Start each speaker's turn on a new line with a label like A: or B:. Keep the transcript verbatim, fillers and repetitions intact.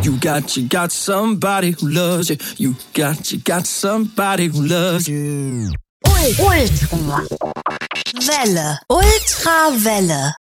A: You got, you got somebody who loves you. You got, you got somebody who loves you.
B: Ultra Welle. Ultrawelle.